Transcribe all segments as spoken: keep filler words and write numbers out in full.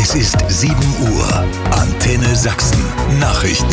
Es ist sieben Uhr. Antenne Sachsen. Nachrichten.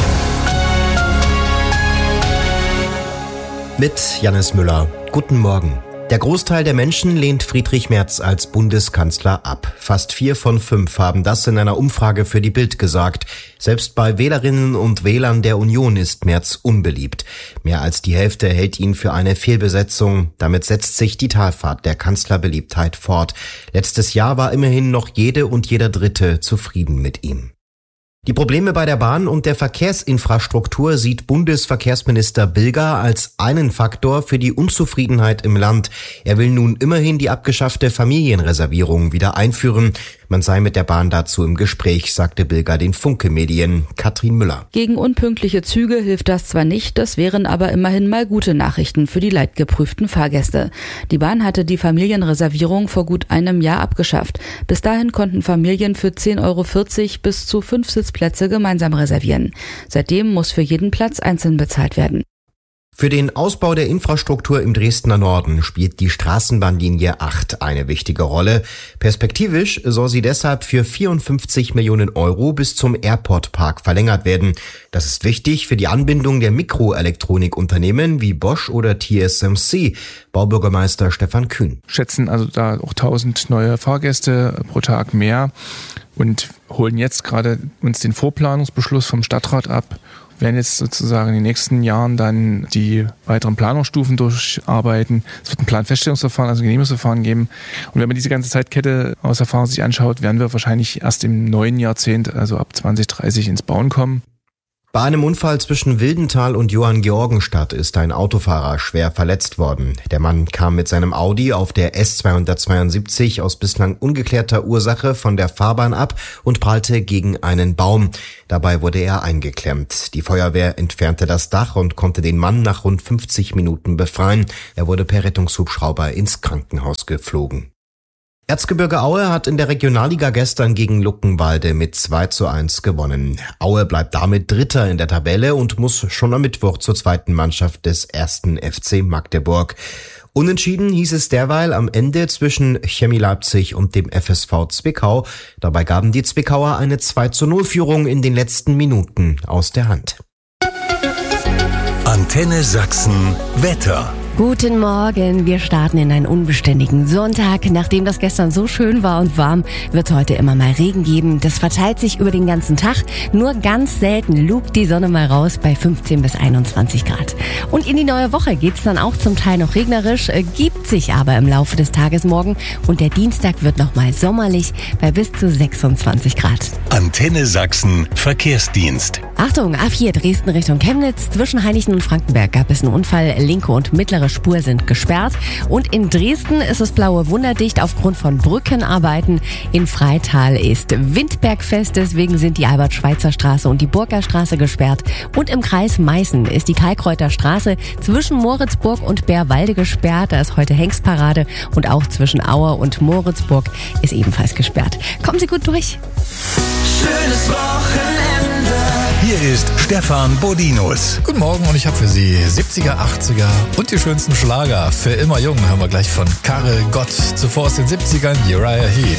Mit Jannis Müller. Guten Morgen. Der Großteil der Menschen lehnt Friedrich Merz als Bundeskanzler ab. Fast vier von fünf haben das in einer Umfrage für die Bild gesagt. Selbst bei Wählerinnen und Wählern der Union ist Merz unbeliebt. Mehr als die Hälfte hält ihn für eine Fehlbesetzung. Damit setzt sich die Talfahrt der Kanzlerbeliebtheit fort. Letztes Jahr war immerhin noch jede und jeder Dritte zufrieden mit ihm. Die Probleme bei der Bahn und der Verkehrsinfrastruktur sieht Bundesverkehrsminister Bilger als einen Faktor für die Unzufriedenheit im Land. Er will nun immerhin die abgeschaffte Familienreservierung wieder einführen. Man sei mit der Bahn dazu im Gespräch, sagte Bilger den Funke-Medien. Katrin Müller. Gegen unpünktliche Züge hilft das zwar nicht, das wären aber immerhin mal gute Nachrichten für die leidgeprüften Fahrgäste. Die Bahn hatte die Familienreservierung vor gut einem Jahr abgeschafft. Bis dahin konnten Familien für zehn Euro vierzig bis zu fünf Sitzplätze gemeinsam reservieren. Seitdem muss für jeden Platz einzeln bezahlt werden. Für den Ausbau der Infrastruktur im Dresdner Norden spielt die Straßenbahnlinie acht eine wichtige Rolle. Perspektivisch soll sie deshalb für vierundfünfzig Millionen Euro bis zum Airport-Park verlängert werden. Das ist wichtig für die Anbindung der Mikroelektronikunternehmen wie Bosch oder T S M C. Baubürgermeister Stefan Kühn. Schätzen also da auch tausend neue Fahrgäste pro Tag mehr und holen jetzt gerade uns den Vorplanungsbeschluss vom Stadtrat ab. Wir werden jetzt sozusagen in den nächsten Jahren dann die weiteren Planungsstufen durcharbeiten. Es wird ein Planfeststellungsverfahren, also ein Genehmigungsverfahren geben. Und wenn man diese ganze Zeitkette aus Erfahrung sich anschaut, werden wir wahrscheinlich erst im neuen Jahrzehnt, also ab zwanzig dreißig, ins Bauen kommen. Bei einem Unfall zwischen Wildenthal und Johanngeorgenstadt ist ein Autofahrer schwer verletzt worden. Der Mann kam mit seinem Audi auf der S zweihundertzweiundsiebzig aus bislang ungeklärter Ursache von der Fahrbahn ab und prallte gegen einen Baum. Dabei wurde er eingeklemmt. Die Feuerwehr entfernte das Dach und konnte den Mann nach rund fünfzig Minuten befreien. Er wurde per Rettungshubschrauber ins Krankenhaus geflogen. Erzgebirge Aue hat in der Regionalliga gestern gegen Luckenwalde mit zwei zu eins gewonnen. Aue bleibt damit Dritter in der Tabelle und muss schon am Mittwoch zur zweiten Mannschaft des ersten F C Magdeburg. Unentschieden hieß es derweil am Ende zwischen Chemie Leipzig und dem F S V Zwickau. Dabei gaben die Zwickauer eine zwei zu null Führung in den letzten Minuten aus der Hand. Antenne Sachsen Wetter. Guten Morgen, wir starten in einen unbeständigen Sonntag. Nachdem das gestern so schön war und warm, wird es heute immer mal Regen geben. Das verteilt sich über den ganzen Tag. Nur ganz selten lugt die Sonne mal raus bei fünfzehn bis einundzwanzig Grad. Und in die neue Woche geht's dann auch zum Teil noch regnerisch, gibt sich aber im Laufe des Tages morgen. Und der Dienstag wird nochmal sommerlich bei bis zu sechsundzwanzig Grad. Antenne Sachsen Verkehrsdienst. Achtung, A vier Dresden Richtung Chemnitz. Zwischen Hainichen und Frankenberg gab es einen Unfall. Linke und mittlere Spur sind gesperrt. Und in Dresden ist es blaue wunderdicht aufgrund von Brückenarbeiten. In Freital ist Windbergfest, deswegen sind die Albert-Schweitzer-Straße und die Burgerstraße gesperrt. Und im Kreis Meißen ist die Kalkreuter Straße zwischen Moritzburg und Bärwalde gesperrt. Da ist heute Hengstparade und auch zwischen Aue und Moritzburg ist ebenfalls gesperrt. Kommen Sie gut durch. Schönes Wochenende. Hier ist Stefan Bodinus. Guten Morgen und ich habe für Sie siebziger, achtziger und die schönsten Schlager. Für immer jung hören wir gleich von Karel Gott. Zuvor aus den siebzigern Uriah Heep.